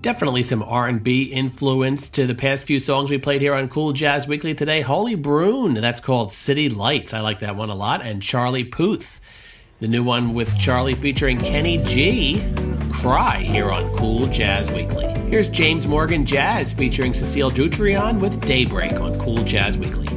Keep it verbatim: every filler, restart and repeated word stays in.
Definitely some R and B influence to the past few songs we played here on Cool Jazz Weekly today. Holy Broon, that's called City Lights. I like that one a lot. And Charlie Puth, the new one with Charlie featuring Kenny G, Cry, here on Cool Jazz Weekly. Here's James Morgan Jazz featuring Cecile Dutrion with Daybreak on Cool Jazz Weekly.